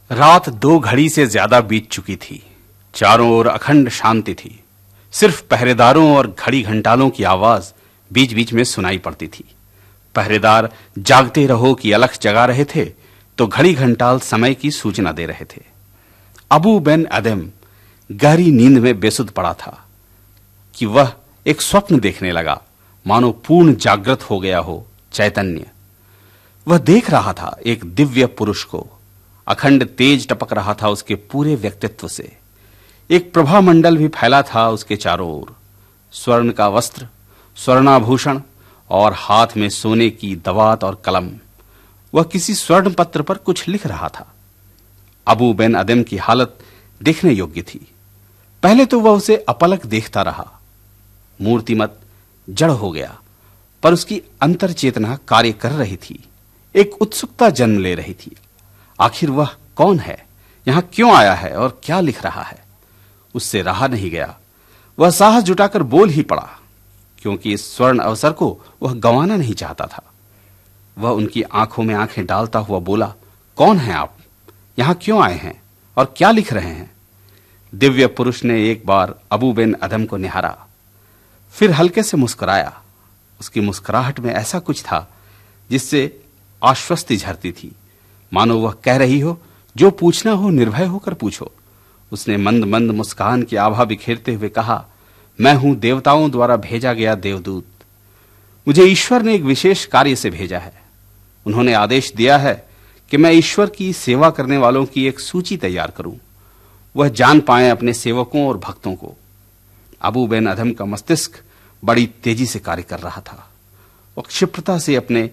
रात 2 घड़ी से ज्यादा बीत चुकी थी। चारों ओर अखंड शांति थी। सिर्फ पहरेदारों और घड़ी घंटालों की आवाज बीच बीच में सुनाई पड़ती थी। पहरेदार जागते रहो की अलख जगा रहे थे तो घड़ी घंटाल समय की सूचना दे रहे थे। अबू बिन अदम गहरी नींद में बेसुध पड़ा था कि वह एक स्वप्न देखने लगा, मानो पूर्ण जागृत हो गया हो चैतन्य। वह देख रहा था एक दिव्य पुरुष को। अखंड तेज टपक रहा था उसके पूरे व्यक्तित्व से। एक प्रभा मंडल भी फैला था उसके चारों ओर। स्वर्ण का वस्त्र, स्वर्णाभूषण और हाथ में सोने की दवात और कलम। वह किसी स्वर्ण पत्र पर कुछ लिख रहा था। अबू बिन अदम की हालत देखने योग्य थी। पहले तो वह उसे अपलक देखता रहा। मूर्तिमत जड़ हो गया, पर उसकी अंतर चेतना कार्य कर रही थी। एक उत्सुकता जन्म ले रही थी। आखिर वह कौन है, यहां क्यों आया है और क्या लिख रहा है? उससे रहा नहीं गया। वह साहस जुटाकर बोल ही पड़ा, क्योंकि इस स्वर्ण अवसर को वह गंवाना नहीं चाहता था। वह उनकी आंखों में आंखें डालता हुआ बोला, कौन हैं आप? यहां क्यों आए हैं और क्या लिख रहे हैं? दिव्य पुरुष ने एक बार अबू बिन अदम को निहारा, फिर हल्के से मुस्कुराया। उसकी मुस्कुराहट में ऐसा कुछ था जिससे आश्वस्ति झरती थी, मानो वह कह रही हो, जो पूछना हो निर्भय होकर पूछो। उसने मंद मंद मुस्कान की आभा बिखेरते हुए कहा, मैं हूं देवताओं द्वारा भेजा गया देवदूत। मुझे ईश्वर ने एक विशेष कार्य से भेजा है। उन्होंने आदेश दिया है कि मैं ईश्वर की सेवा करने वालों की एक सूची तैयार करूं। वह जान पाए अपने सेवकों और भक्तों को। अबू बिन अदम का मस्तिष्क बड़ी तेजी से कार्य कर रहा था। वह क्षिप्रता से अपने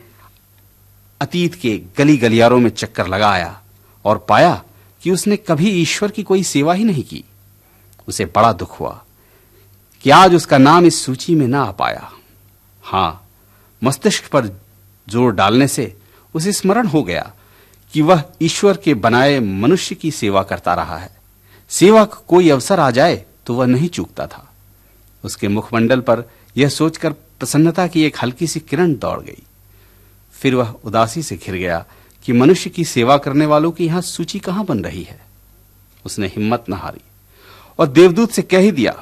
अतीत के गली गलियारों में चक्कर लगाया और पाया कि उसने कभी ईश्वर की कोई सेवा ही नहीं की। उसे बड़ा दुख हुआ कि आज उसका नाम इस सूची में ना आ पाया। हां, मस्तिष्क पर जोर डालने से उसे स्मरण हो गया कि वह ईश्वर के बनाए मनुष्य की सेवा करता रहा है। सेवा का कोई अवसर आ जाए तो वह नहीं चूकता था। उसके मुखमंडल पर यह सोचकर प्रसन्नता की एक हल्की सी किरण दौड़ गई। फिर वह उदासी से घिर गया कि मनुष्य की सेवा करने वालों की यहां सूची कहां बन रही है। उसने हिम्मत न हारी और देवदूत से कह ही दिया,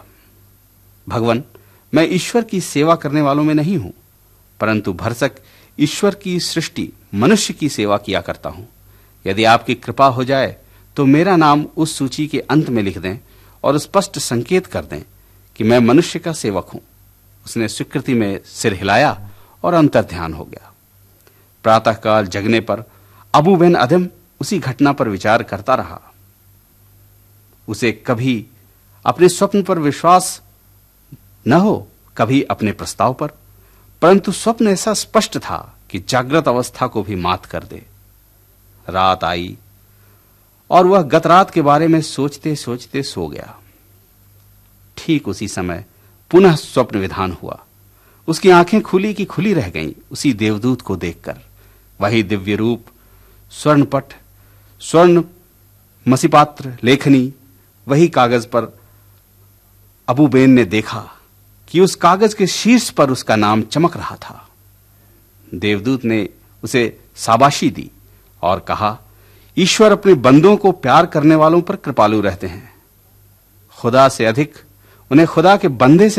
भगवान, मैं ईश्वर की सेवा करने वालों में नहीं हूं, परंतु भरसक ईश्वर की सृष्टि मनुष्य की सेवा किया करता हूं। यदि आपकी कृपा हो जाए तो मेरा नाम उस सूची के अंत में लिख दें और स्पष्ट संकेत कर दें कि मैं मनुष्य का सेवक हूं। उसने स्वीकृति में सिर हिलाया और अंतर्ध्यान हो गया। प्रातःकाल जगने पर अबू बिन अदम उसी घटना पर विचार करता रहा। उसे कभी अपने स्वप्न पर विश्वास न हो, कभी अपने प्रस्ताव पर, परंतु स्वप्न ऐसा स्पष्ट था कि जागृत अवस्था को भी मात कर दे। रात आई और वह गत रात के बारे में सोचते सोचते सो गया। ठीक उसी समय पुनः स्वप्न विधान हुआ। उसकी आंखें खुली की खुली रह गईं उसी देवदूत को देखकर। वही दिव्य रूप, स्वर्णपट, स्वर्ण मसीपात्र, लेखनी। वही कागज पर अबू बेन ने देखा कि उस कागज के शीर्ष पर उसका नाम चमक रहा था। देवदूत ने उसे शाबाशी दी और कहा, ईश्वर अपने बंदों को प्यार करने वालों पर कृपालु रहते हैं। खुदा से अधिक उन्हें खुदा के बंदे से